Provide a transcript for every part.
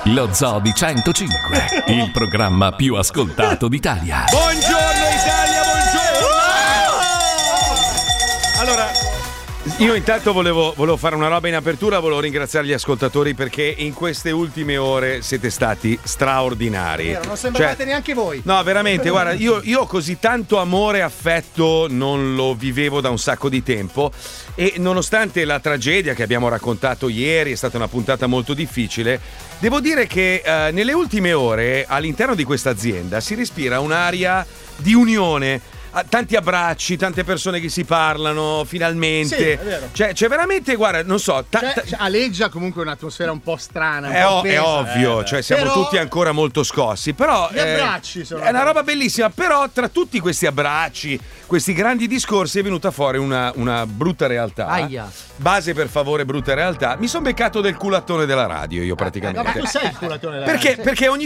Lo Zoo di 105, il programma più ascoltato d'Italia. Buongiorno Italia, buongiorno! Allora, io intanto volevo fare una roba in apertura, volevo ringraziare gli ascoltatori perché in queste ultime ore siete stati straordinari. Non sembravate neanche voi. No, veramente, guarda, io così tanto amore e affetto non lo vivevo da un sacco di tempo e nonostante la tragedia che abbiamo raccontato ieri, è stata una puntata molto difficile, devo dire che nelle ultime ore all'interno di questa azienda si respira un'aria di unione. Tanti abbracci, tante persone che si parlano finalmente. Sì, è vero. C'è veramente, guarda, non so. Aleggia comunque un'atmosfera un po' strana. È ovvio, cioè siamo tutti ancora molto scossi. Però gli abbracci sono. È una roba bellissima. Però tra tutti questi abbracci, questi grandi discorsi, è venuta fuori una brutta realtà. Aia. Base per favore, brutta realtà. Mi sono beccato del culattone della radio, io praticamente. Ma tu sei il culatone della radio? Perché ogni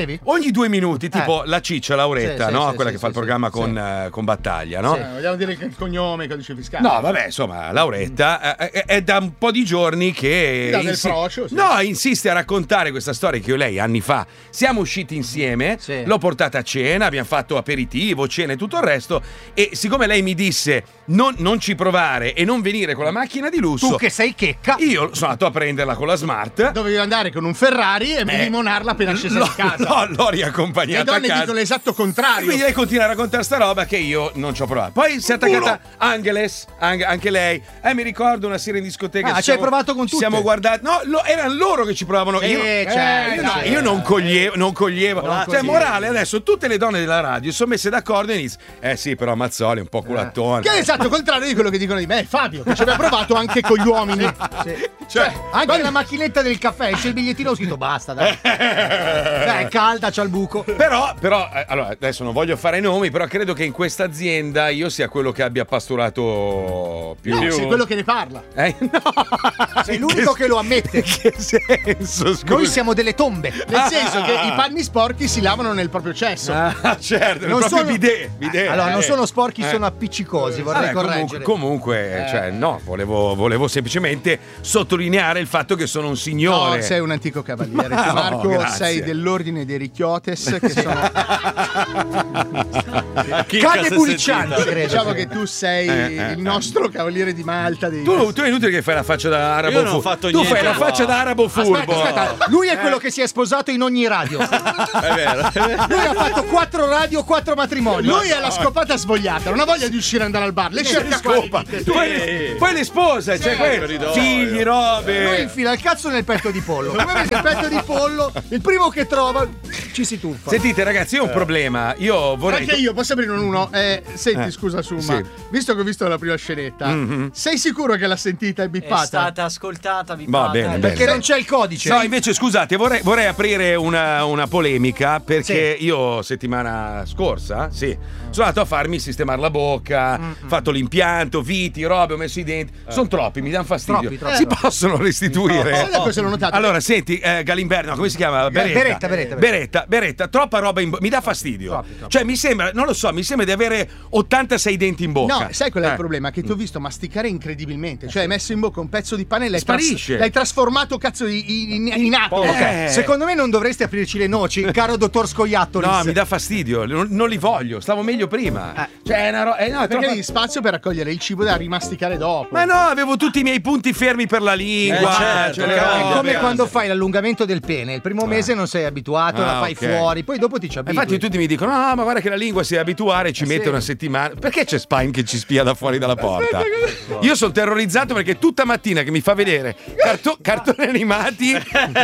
2 minuti, tipo la Ciccia Lauretta, Sì, no? sì, quella sì, che fa il sì, programma sì. con Battaglia, no? Sì, vogliamo dire che il cognome, codice fiscale. No, vabbè, insomma, Lauretta è da un po' di giorni che insiste a raccontare questa storia che io e lei anni fa siamo usciti insieme, l'ho portata a cena, abbiamo fatto aperitivo, cena e tutto il resto, e siccome lei mi disse non ci provare e non venire con la macchina di lusso, tu che sei checca, io sono andato a prenderla con la Smart, dovevi andare con un Ferrari e limonarla appena scesa di casa. No, l'ho riaccompagnata a casa. Le donne dicono l'esatto contrario. Quindi lei continua a raccontare sta roba che io non ci ho provato. Poi si è attaccata Angeles, anche lei. Mi ricordo una sera in discoteca. Ci hai provato con tutte? Siamo guardati. No, erano loro che ci provavano. Io non coglievo. Cioè, morale, adesso tutte le donne della radio sono messe d'accordo e iniziano. Sì, però Mazzoli è un po' culattone. Che è l'esatto contrario di quello che dicono di me, Fabio, che ci aveva provato anche con gli uomini. Cioè, anche la macchinetta del caffè, c'è il bigliettino, ho scritto basta, dai. È calda, c'ha il buco. Però, allora, adesso non voglio fare nomi, però credo che in questa azienda io sia quello che abbia pasturato più. No, sei quello che ne parla. No. Sei l'unico che lo ammette. In che senso? Scusa. Noi siamo delle tombe. Nel senso che i panni sporchi si lavano nel proprio cesso. Certo, non proprio bidet. Allora, non sono sporchi, sono appiccicosi, vorrei correggere. Comunque, cioè, no, volevo semplicemente sottolineare il fatto che sono un signore. No, sei un antico cavaliere. Marco, grazie. sei dell'ordine dei Ricchiotes, che sono Cade Pulciani, diciamo che tu sei il nostro cavaliere di Malta. Tu è inutile che fai la faccia da arabo furbo. Io non ho fatto tu niente. Fai la faccia da arabo furbo. Aspetta. Lui è quello che si è sposato in ogni radio. È vero. Lui ha fatto 4 radio, 4 matrimoni. Lui è la scopata svogliata, non ha voglia di uscire e andare al bar. Le cerca scopa. Poi le spose, cioè figli, robe. Lui infila il cazzo nel petto di pollo. Come vedi il petto di pollo, il primo che trova ci si tuffa. Sentite ragazzi, io ho un problema. Io vorrei. Anche io posso aprire uno. Senti, scusa Summa, visto che ho visto la prima scenetta, sei sicuro che l'ha sentita e bippata? È stata ascoltata, bippata. Va bene, perché non c'è il codice. No, invece scusate, vorrei aprire una polemica perché io settimana scorsa, sono andato a farmi sistemare la bocca, fatto l'impianto, viti, robe, ho messo i denti. Sono troppi, mi danno fastidio. Troppi. Si possono restituire? Cosa l'ho notato? Allora, senti, Galimberno, come si chiama? Beretta, troppa roba in bocca. Mi dà fastidio. Troppi. Cioè, mi sembra, non lo so, mi sembra di avere 86 denti in bocca. No, sai qual è il problema? Che ti ho visto masticare incredibilmente. Cioè, hai messo in bocca un pezzo di pane e sparisce. l'hai trasformato, cazzo, in atomo. Secondo me non dovresti aprirci le noci, caro dottor Scoiattoli. No, mi dà fastidio, non li voglio, stavo meglio prima. Cioè, perché devi spazio per raccogliere il cibo da rimasticare dopo. Ma no, avevo tutti i miei punti fermi per la lingua. È come quando fai l'allungamento del pene. Il primo mese non sei abituato, la fai fuori, poi dopo ti ci abitui. Infatti tutti mi dicono: no, ma guarda che la lingua si deve abituare, ci mette una settimana. Perché c'è Spine che ci spia da fuori dalla porta? Io sono terrorizzato perché tutta mattina che mi fa vedere cartoni animati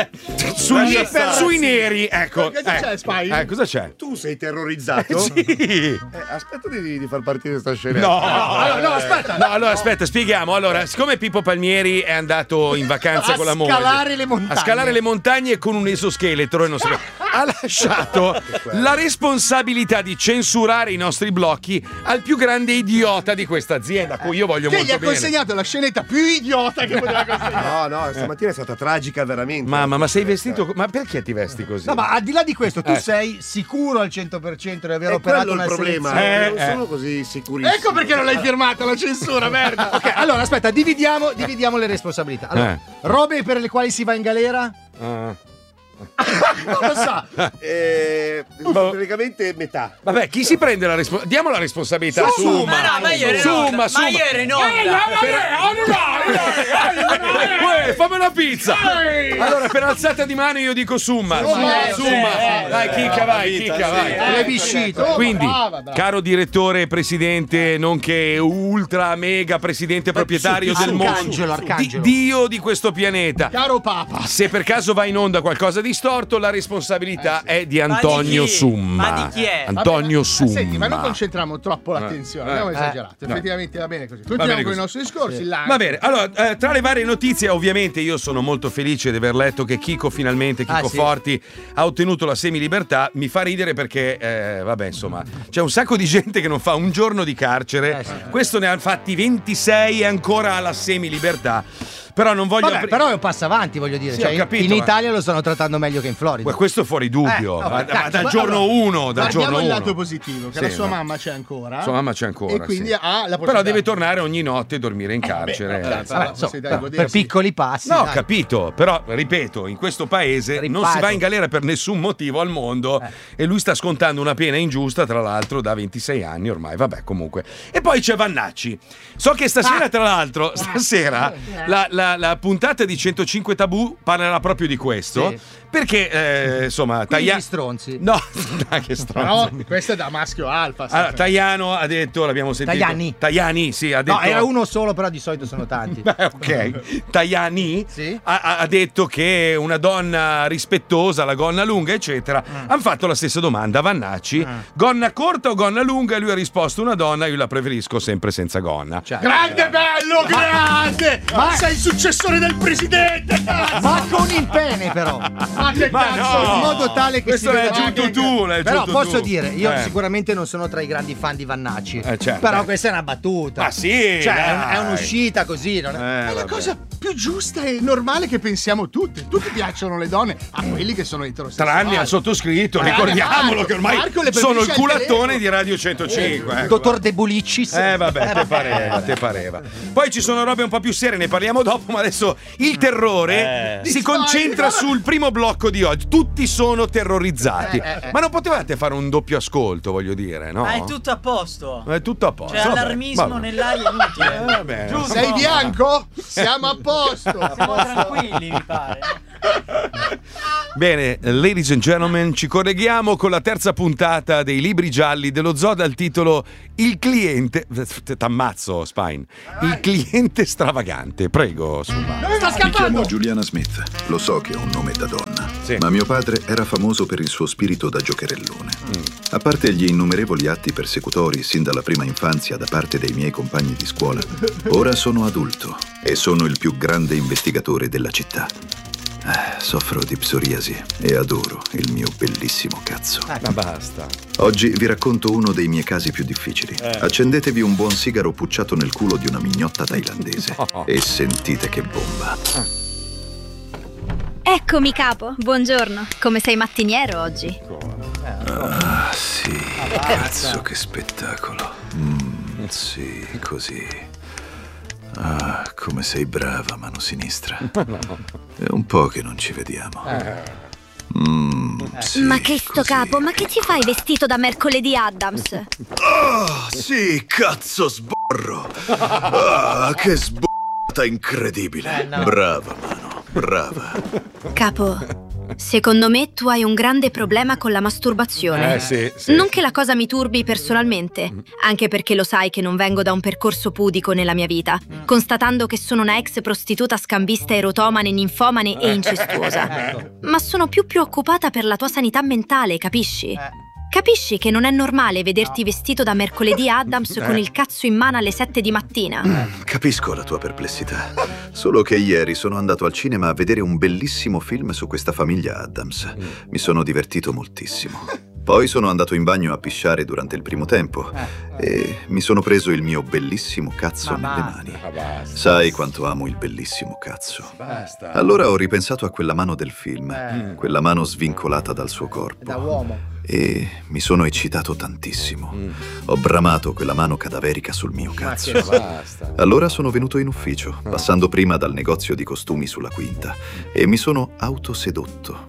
sui neri. Ecco. Cosa c'è, Spine? Cosa c'è? Tu sei terrorizzato? Sì. Aspetta di far partire sta scena. No, allora aspetta, spieghiamo. Allora, siccome Pippo Palmieri è andato in vacanza con la moglie a scalare le montagne con un esoscheletro e non so, ha lasciato la responsabilità di censurare i nostri blocchi al più grande idiota di questa azienda, a cui io voglio molto bene. Che gli ha consegnato la scenetta più idiota che poteva consegnare. No, stamattina è stata tragica veramente. Mamma, ma sei vestito? Ma perché ti vesti così? No, ma al di là di questo, tu sei sicuro al 100% di aver operato una problema. selezione? Non sono così sicurissimo. Ecco perché non l'hai firmata la censura, merda. Ok, allora aspetta, dividiamo le responsabilità. Allora, robe per le quali si va in galera? Non lo sa. Praticamente metà. Vabbè, chi si prende la responsabilità? Diamo la responsabilità a Summa. Ma ieri in onda. Fammi una pizza. Allora, per alzata di mano io dico Summa. Dai, chicca, vai. Quindi, caro direttore e presidente, nonché ultra mega presidente proprietario del mondo, Dio di questo pianeta, caro Papa, se per caso va in onda qualcosa di storto, la responsabilità è di Antonio Summa. Ma di chi è? Antonio Summa. Senti, ma non concentriamo troppo l'attenzione, abbiamo esagerato. Effettivamente va bene così. Continuiamo con i nostri discorsi. Va bene, allora, tra le varie notizie, ovviamente io sono molto felice di aver letto che Chico Forti ha ottenuto la semilibertà. Mi fa ridere perché, vabbè, insomma, c'è un sacco di gente che non fa un giorno di carcere. Questo ne ha fatti 26 e ancora ha la semilibertà. Però non voglio. Vabbè, però è un passo avanti, voglio dire. Sì, cioè, in Italia lo stanno trattando meglio che in Florida. Questo è fuori dubbio. Dal giorno 1. Guardiamo il lato positivo, che la sua mamma c'è ancora. Sua mamma c'è ancora. E quindi ha la possibilità. Però deve tornare ogni notte e dormire in carcere. Per piccoli passi. No, ho capito. Però, ripeto, in questo paese non si va in galera per nessun motivo al mondo. E lui sta scontando una pena ingiusta, tra l'altro, da 26 anni ormai. Vabbè, comunque. E poi c'è Vannacci. So che stasera, tra l'altro, la puntata di 105 Tabù parlerà proprio di questo. Sì. Perché, insomma, Tajano. Stronzi. No, che stronzi. No, questo è da maschio alfa. Allora, Tajano ha detto, l'abbiamo sentito. Tajani, sì, ha detto. No, era uno solo, però di solito sono tanti. Beh, ok. Tajani ha detto che una donna rispettosa, la gonna lunga, eccetera. Hanno fatto la stessa domanda a Vannacci: gonna corta o gonna lunga? E lui ha risposto: una donna, io la preferisco sempre senza gonna. Grande, bello, grande! Ma sei il successore del presidente! Ma con il pene, però. Ma che cazzo, no, in modo tale che questo si l'hai aggiunto tu, però posso dire, io sicuramente non sono tra i grandi fan di Vannacci, però questa è una battuta. Ma sì, cioè è un'uscita così, non è la cosa più giusta e normale che pensiamo tutti. Tutti piacciono le donne a quelli che sono eterosessuali. Tranne al sottoscritto, ricordiamolo che ormai sono il culattone di Radio 105. Dottor De Bulicis. Vabbè, te pareva. Poi ci sono robe un po' più serie, ne parliamo dopo, ma adesso il terrore si concentra sul primo blocco di oggi. Tutti sono terrorizzati. Ma non potevate fare un doppio ascolto, voglio dire, no? Ma è tutto a posto. È tutto a posto. C'è allarmismo nell'aria inutile. Giusto. Sei bianco? Siamo a posto. Siamo tranquilli, mi pare. Bene, ladies and gentlemen, ci colleghiamo con la terza puntata dei Libri Gialli dello Zoo dal titolo Il cliente. T'ammazzo, Spine. Il cliente stravagante. Prego, Summa. Sta scappando. Mi chiamo Juliana Smith. Lo so che ho un nome da donna, ma mio padre era famoso per il suo spirito da giocherellone. A parte gli innumerevoli atti persecutori sin dalla prima infanzia da parte dei miei compagni di scuola, ora sono adulto e sono il più grande investigatore della città. Soffro di psoriasi e adoro il mio bellissimo cazzo. Ma basta. Oggi vi racconto uno dei miei casi più difficili. Accendetevi un buon sigaro pucciato nel culo di una mignotta thailandese e sentite che bomba. Eccomi, capo. Buongiorno. Come sei mattiniero oggi? Sì. Cazzo, che spettacolo. Sì, così. Come sei brava, mano sinistra. È un po' che non ci vediamo. Sì, ma che sto così. Capo, ma che ci fai vestito da mercoledì Addams? Sì, cazzo, sborro. Che sborrata incredibile. Brava, mano, brava. Capo, secondo me tu hai un grande problema con la masturbazione. Sì. Non che la cosa mi turbi personalmente, anche perché lo sai che non vengo da un percorso pudico nella mia vita, constatando che sono una ex prostituta scambista erotomane, ninfomane e incestuosa. Ma sono più preoccupata per la tua sanità mentale, capisci? Capisci che non è normale vederti vestito da mercoledì Addams con il cazzo in mano alle 7 di mattina? Capisco la tua perplessità. Solo che ieri sono andato al cinema a vedere un bellissimo film su questa famiglia Addams. Mi sono divertito moltissimo. Poi sono andato in bagno a pisciare durante il primo tempo e mi sono preso il mio bellissimo cazzo nelle mani. Sai quanto amo il bellissimo cazzo. Allora ho ripensato a quella mano del film, quella mano svincolata dal suo corpo. Da uomo. E mi sono eccitato tantissimo. Ho bramato quella mano cadaverica sul mio cazzo. Allora sono venuto in ufficio, passando prima dal negozio di costumi sulla Quinta, e mi sono autosedotto.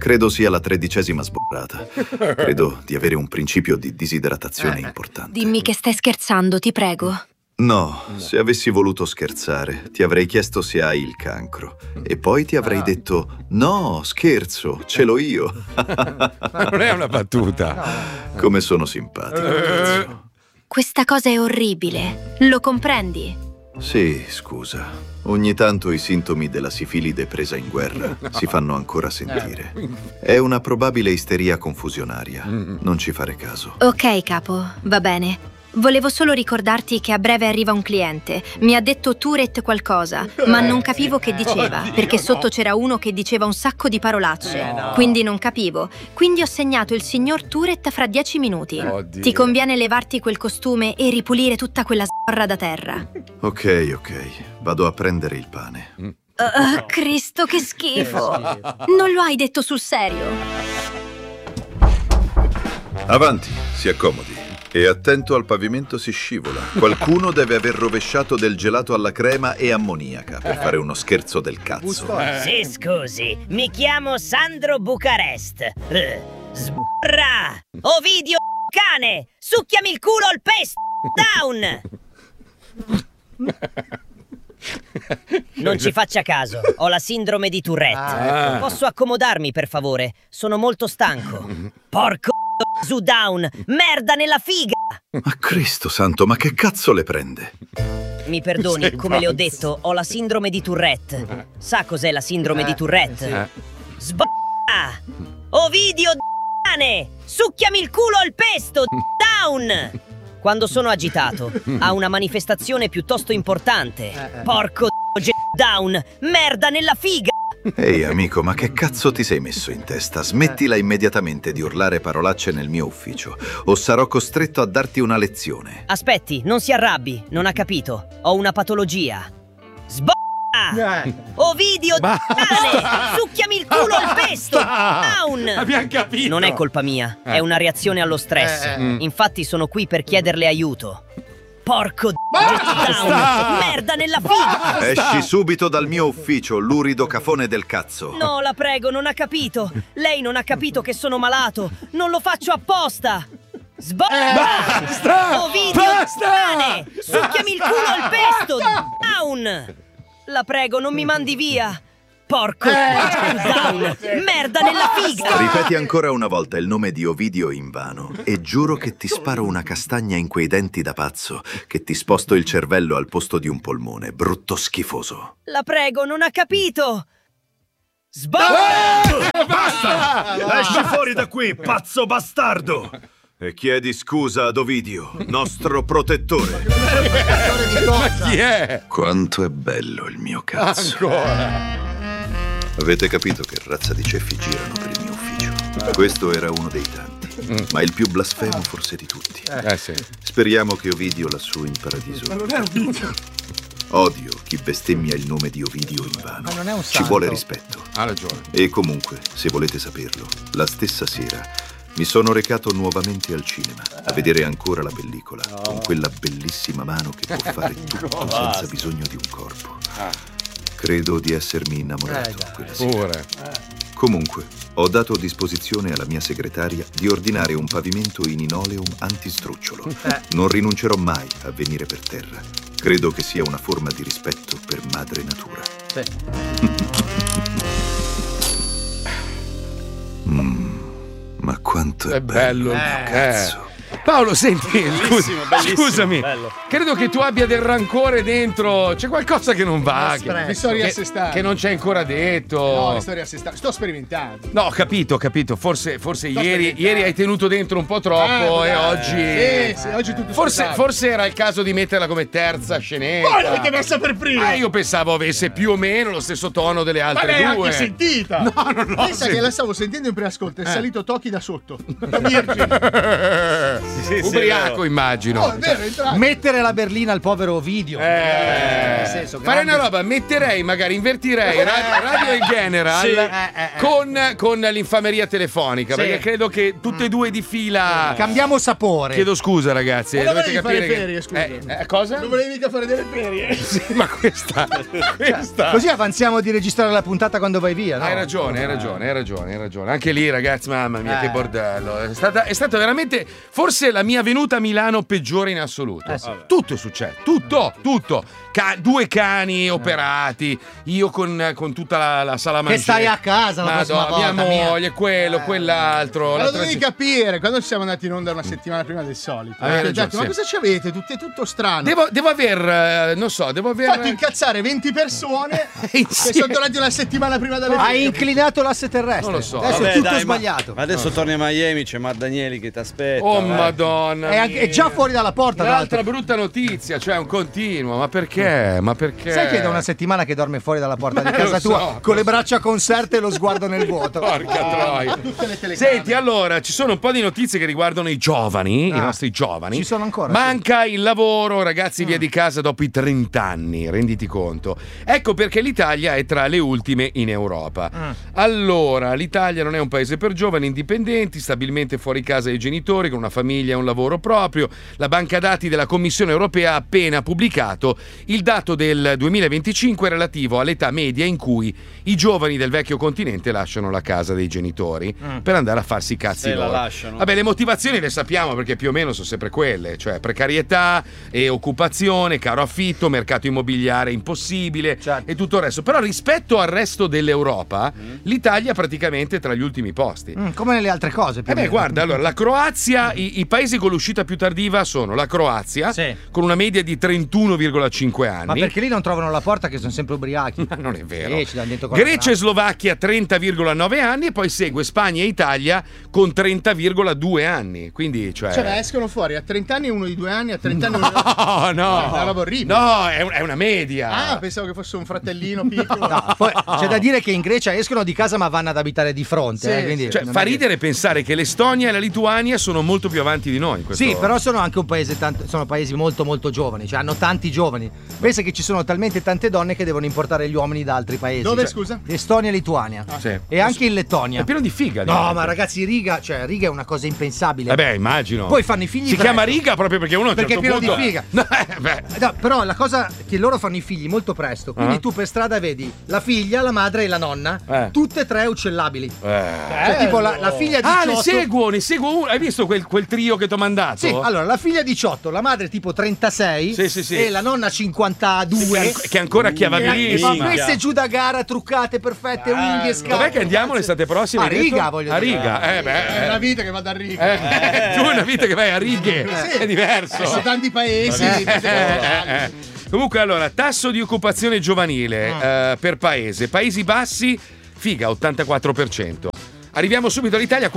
Credo sia la 13ª sborrata. Credo di avere un principio di disidratazione importante. Dimmi che stai scherzando, ti prego. No, se avessi voluto scherzare, ti avrei chiesto se hai il cancro. E poi ti avrei detto, no, scherzo, ce l'ho io. Non è una battuta. Come sono simpatico. Questa cosa è orribile. Lo comprendi? Sì, scusa. Ogni tanto i sintomi della sifilide presa in guerra si fanno ancora sentire. È una probabile isteria confusionaria. Non ci fare caso. Ok, capo, va bene. Volevo solo ricordarti che a breve arriva un cliente. Mi ha detto Tourette qualcosa, ma non capivo che diceva, perché sotto c'era uno che diceva un sacco di parolacce. Quindi non capivo. Quindi ho segnato il signor Tourette fra 10 minuti. Ti conviene levarti quel costume e ripulire tutta quella sborra da terra. Ok. Vado a prendere il pane. Cristo, che schifo! Non lo hai detto sul serio? Avanti, si accomodi. E attento al pavimento, si scivola. Qualcuno deve aver rovesciato del gelato alla crema e ammoniaca per fare uno scherzo del cazzo. Sì, scusi, mi chiamo Sandro Bucarest. Sbrra! Ovidio cane! Succhiami il culo al pesto! Down! Non ci faccia caso, ho la sindrome di Tourette. Posso accomodarmi, per favore? Sono molto stanco. Porco su down! Merda nella figa! Ma Cristo santo, ma che cazzo le prende? Mi perdoni, come le ho detto, ho la sindrome di Tourette. Sa cos'è la sindrome di Tourette? Sbocca! Ovidio cane! Succhiami il culo al pesto! Down! Quando sono agitato, ha una manifestazione piuttosto importante. Porco down! Merda nella figa! Ehi amico, ma che cazzo ti sei messo in testa? Smettila immediatamente di urlare parolacce nel mio ufficio, o sarò costretto a darti una lezione. Aspetti, non si arrabbi, non ha capito. Ho una patologia. Sbocca! Ovidio cane! Succhiami il culo al pesto! Down! Abbiamo capito! Non è colpa mia, è una reazione allo stress. Infatti sono qui per chiederle aiuto. Porco down! Merda nella figa! Esci subito dal mio ufficio, lurido cafone del cazzo. No, la prego, non ha capito. Lei non ha capito che sono malato. Non lo faccio apposta. Basta! Ovidio cane! Succhiami il culo al pesto! Down! La prego, non mi mandi via. Porco down! Merda nella figa! Ripeti ancora una volta il nome di Ovidio invano e giuro che ti sparo una castagna in quei denti da pazzo, che ti sposto il cervello al posto di un polmone, brutto schifoso. La prego, non ha capito! Basta! Esci fuori da qui, pazzo bastardo! E chiedi scusa ad Ovidio, nostro protettore. Ma chi è? Quanto è bello il mio cazzo. Ancora? Avete capito che razza di ceffi girano per il mio ufficio? Questo era uno dei tanti, ma il più blasfemo forse di tutti. Sì. Speriamo che Ovidio lassù in paradiso. Ma non è Ovidio. Odio chi bestemmia il nome di Ovidio invano. Ma non è un Ci santo. vuole rispetto. Ha ragione. E comunque, se volete saperlo, la stessa sera mi sono recato nuovamente al cinema a vedere ancora la pellicola con quella bellissima mano che può fare tutto senza bisogno di un corpo. Credo di essermi innamorato quella sera. Comunque, ho dato a disposizione alla mia segretaria di ordinare un pavimento in linoleum antistrucciolo. Non rinuncerò mai a venire per terra. Credo che sia una forma di rispetto per madre natura. Ma quanto è bello il mio cazzo. Paolo, senti, scusami, credo che tu abbia del rancore dentro. C'è qualcosa che non va. Mi sto riassestando. Che non c'è ancora detto. No, mi sto riassestando. Sto sperimentando. No, ho capito. Forse ieri hai tenuto dentro un po' troppo e oggi. Sì, oggi tutto forse era il caso di metterla come terza scenetta. Poi l'avete messa per prima. Io pensavo avesse più o meno lo stesso tono delle altre ma l'hai due. anche sentita. No, non l'ho Pensa che la stavo sentendo in preascolto. È salito Tochi da sotto. Ubriaco, immagino. Mettere la berlina al povero Ovidio. Nel senso, fare una roba, invertirei Radio in General con l'infameria telefonica, perché credo che tutte e due di fila. Cambiamo sapore. Chiedo scusa, ragazzi. Non dovete capire ferie, scusa. Cosa? Non volevi mica fare delle ferie. Sì, ma questa. Così avanziamo di registrare la puntata quando vai via, no? Hai ragione. Anche lì, ragazzi, mamma mia, che bordello. È stata veramente forse la mia venuta a Milano peggiore in assoluto. Tutto è successo, tutto. Due cani operati, io con tutta la sala mangiare. Che stai a casa la prossima volta, mia moglie, quello, quell'altro. Ma lo devi capire, quando siamo andati in onda una settimana prima del solito. Hai ragione, ma cosa ci avete? È tutto strano. Devo aver fatto incazzare 20 persone che sono tornati una settimana prima delle Hai inclinato l'asse terrestre. Non lo so. Adesso è tutto sbagliato. Ma adesso torni a Miami, c'è Matt Danieli che ti aspetta. Oh madonna. È già fuori dalla porta. L'altra brutta notizia, cioè un continuo. Ma perché? Sai che è da una settimana che dorme fuori dalla porta di casa tua con le braccia conserte e lo sguardo nel vuoto. Porca troia. Senti, allora, ci sono un po' di notizie che riguardano i giovani, i nostri giovani. Ci sono ancora. Manca il lavoro, ragazzi, via di casa dopo i 30 anni, renditi conto. Ecco perché l'Italia è tra le ultime in Europa. Allora, l'Italia non è un paese per giovani indipendenti, stabilmente fuori casa dai genitori, con una famiglia e un lavoro proprio. La banca dati della Commissione europea ha appena pubblicato il dato del 2025 relativo all'età media in cui i giovani del vecchio continente lasciano la casa dei genitori per andare a farsi i cazzi loro. Vabbè, le motivazioni le sappiamo perché più o meno sono sempre quelle, cioè precarietà e occupazione, caro affitto, mercato immobiliare impossibile e tutto il resto. Però rispetto al resto dell'Europa, l'Italia è praticamente tra gli ultimi posti. Come nelle altre cose. Guarda, allora la Croazia, i paesi con l'uscita più tardiva sono la Croazia, con una media di 31,5 anni. Ma perché lì non trovano la porta che sono sempre ubriachi? Non è vero. Grecia e Slovacchia 30,9 anni e poi segue Spagna e Italia con 30,2 anni. Quindi, cioè escono fuori a 30 anni uno di 2 anni, a 30 anni uno di... No, è una roba orribile. No, è una media. Pensavo che fosse un fratellino piccolo. Poi c'è da dire che in Grecia escono di casa ma vanno ad abitare di fronte. Quindi fa ridere pensare che l'Estonia e la Lituania sono molto più avanti di noi. Sì, però sono anche un paese sono paesi molto molto giovani, cioè hanno tanti giovani. Pensa che ci sono talmente tante donne che devono importare gli uomini da altri paesi. Dove, scusa? Estonia e Lituania. E anche in Lettonia. È pieno di figa. No, ma ragazzi, riga è una cosa impensabile. Immagino. Poi fanno i figli. Si chiama riga proprio perché uno perché a un certo è pieno punto... di figa. No, però la cosa che loro fanno i figli molto presto. Quindi tu per strada vedi la figlia, la madre e la nonna, tutte e tre uccellabili. Cioè, tipo la figlia 18. Ne seguo uno. Hai visto quel trio che ti ho mandato? Sì, allora la figlia 18, la madre tipo 36 e la nonna 52 che ancora chiavabilissima. Ma queste giù da gara truccate, perfette, unghie, scarpe. Dov'è che andiamo l'estate prossima? A riga, voglio dire. A riga, È una vita che vado a riga. Tu è una vita che vai a righe. È diverso. Sono tanti paesi. Comunque, allora, tasso di occupazione giovanile per paese. Paesi Bassi, figa, 84%. Arriviamo subito all'Italia,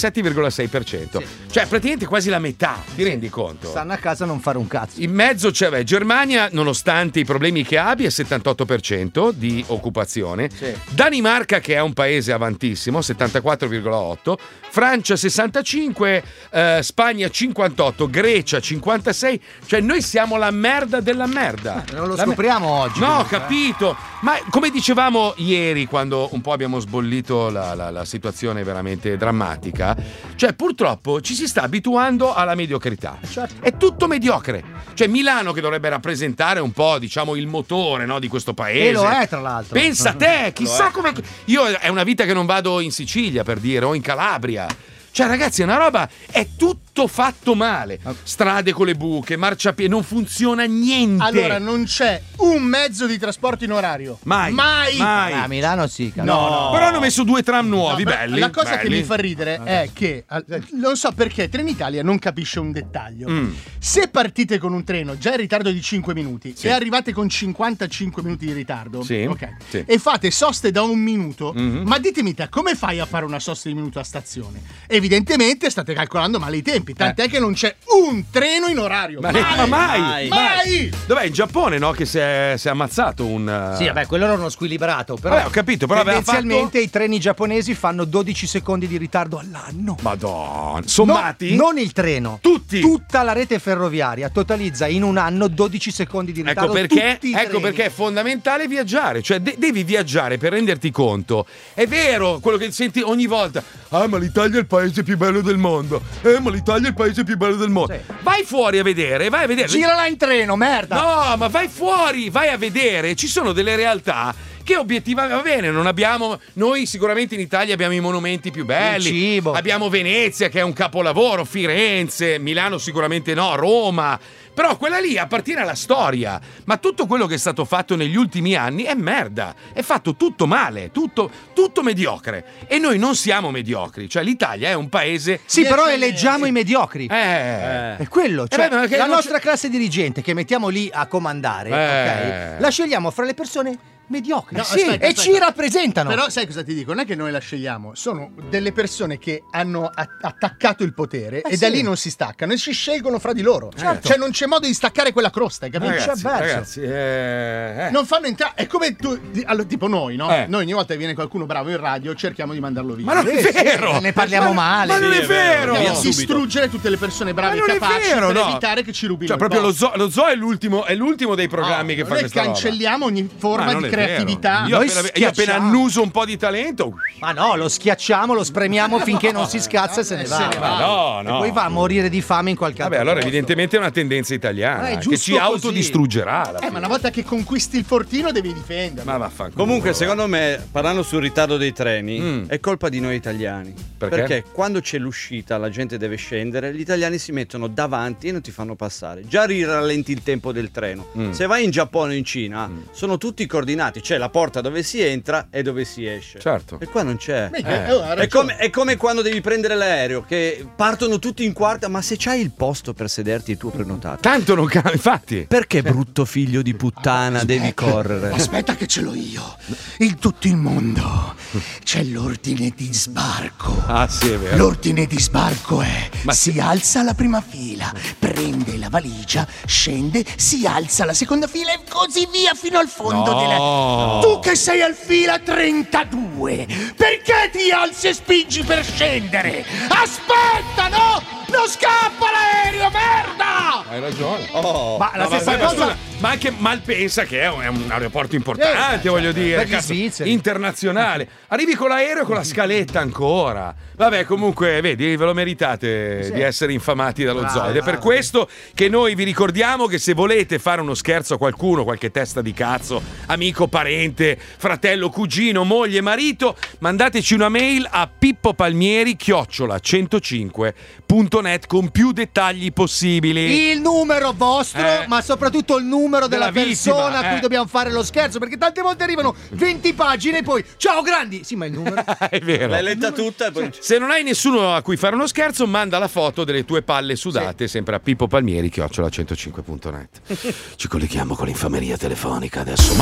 47,6%. Cioè, praticamente quasi la metà, ti rendi conto? Stanno a casa a non fare un cazzo. In mezzo c'è Germania, nonostante i problemi che abbia, 78% di occupazione. Danimarca, che è un paese avantissimo, 74,8%. Francia 65%, Spagna 58%, Grecia 56%. Cioè, noi siamo la merda della merda. Non lo scopriamo oggi. No, ho capito. Ma come dicevamo ieri, quando un po' abbiamo sbollito la situazione veramente drammatica, cioè purtroppo ci si sta abituando alla mediocrità. È tutto mediocre. Cioè Milano, che dovrebbe rappresentare un po', diciamo, il motore, no, di questo paese. E lo è, tra l'altro. Pensa a te, chissà come... Io è una vita che non vado in Sicilia, per dire, o in Calabria. Cioè, ragazzi, è una roba, è tutto fatto male. Strade con le buche, marciapiedi, non funziona niente. Allora, non c'è un mezzo di trasporto in orario. Mai. A Milano sì. No. Però hanno messo 2 tram nuovi, belli. La cosa che belli. mi fa ridere è che non so perché Trenitalia non capisce un dettaglio. Se partite con un treno già in ritardo di 5 minuti e arrivate con 55 minuti di ritardo, e fate soste da 1 minuto, ma ditemi te, come fai a fare una sosta di minuto a stazione? Evidentemente state calcolando male i tempi. tempi. Tant'è che non c'è un treno in orario. Mai! Dov'è? In Giappone, no? Che si è ammazzato un. Sì, vabbè, quello era uno squilibrato. Però ho capito, però tendenzialmente i treni giapponesi fanno 12 secondi di ritardo all'anno. Madonna. Sommati? Non il treno. Tutti. Tutta la rete ferroviaria totalizza in un anno 12 secondi di ritardo. Ecco perché è fondamentale viaggiare. Cioè, devi viaggiare per renderti conto. È vero quello che senti ogni volta. Ah, ma l'Italia è il paese più bello del mondo. Ma l'Italia è il paese più bello del mondo. Sì. Vai fuori a vedere, Girala in treno, merda. No, ma vai fuori, vai a vedere. Ci sono delle realtà che obiettivamente va bene, non abbiamo. Noi sicuramente in Italia abbiamo i monumenti più belli. Il cibo. Abbiamo Venezia che è un capolavoro, Firenze, Milano sicuramente no, Roma. Però quella lì appartiene alla storia. Ma tutto quello che è stato fatto negli ultimi anni è merda. È fatto tutto male, tutto mediocre. E noi non siamo mediocri. Cioè l'Italia è un paese. Sì, però eleggiamo i mediocri. È quello. Cioè, la nostra classe dirigente che mettiamo lì a comandare, ok? La scegliamo fra le persone mediocri. Aspetta. Ci rappresentano. Però sai cosa ti dico? Non è che noi la scegliamo, sono delle persone che hanno attaccato il potere e da lì non si staccano e si scelgono fra di loro. Certo. Cioè non c'è modo di staccare quella crosta, capito? Ragazzi, non fanno entrare. È come tu, tipo noi, no? Noi ogni volta che viene qualcuno bravo in radio cerchiamo di mandarlo via. Ma non è vero! Ne parliamo male. Ma non è vero! Dobbiamo distruggere tutte le persone brave e capaci per evitare che ci rubino. Cioè, proprio lo zoo è l'ultimo dei programmi che fa questa roba. Noi cancelliamo ogni forma di creatività. Io appena annuso un po' di talento. Ma no, lo schiacciamo, lo spremiamo finché non si scazza e se ne va. No. E poi va a morire di fame in qualche altro allora posto. Evidentemente è una tendenza italiana che ci autodistruggerà. Ma una volta che conquisti il fortino devi difenderlo. Ma vaffanculo. Comunque, secondo me, parlando sul ritardo dei treni, è colpa di noi italiani. Perché quando c'è l'uscita, la gente deve scendere, gli italiani si mettono davanti e non ti fanno passare. Già rallenti il tempo del treno. Se vai in Giappone o in Cina, sono tutti coordinati. C'è la porta dove si entra e dove si esce. Certo. E qua non c'è. È come quando devi prendere l'aereo, che partono tutti in quarta, ma se c'hai il posto per sederti il tuo prenotato. Tanto non cambia, infatti. Perché brutto figlio di puttana devi correre? Aspetta che ce l'ho io. In tutto il mondo c'è l'ordine di sbarco. Ah, sì, è vero. L'ordine di sbarco è si alza la prima fila, prende la valigia, scende, si alza la seconda fila e così via fino al fondo della. Tu che sei al fila 32, perché ti alzi e spingi per scendere? Aspetta, no! Non scappa l'aereo, merda! Hai ragione. Ma la stessa cosa. Ma anche Malpensa, che è un aeroporto importante, voglio dire, internazionale. Arrivi con l'aereo e con la scaletta ancora. Vabbè, comunque, vedi, ve lo meritate di essere infamati dallo zoo. Ed è per questo che noi vi ricordiamo che se volete fare uno scherzo a qualcuno, qualche testa di cazzo, amico, parente, fratello, cugino, moglie, marito, mandateci una mail a pippopalmieri@105.net con più dettagli possibili. Il numero vostro, ma soprattutto il numero della persona a cui dobbiamo fare lo scherzo, perché tante volte arrivano 20 pagine e poi ciao grandi. Sì, ma il numero è vero. L'hai letta tutta e poi... Se non hai nessuno a cui fare uno scherzo, manda la foto delle tue palle sudate sempre a pippopalmieri@105.net. Ci colleghiamo con l'infameria telefonica adesso.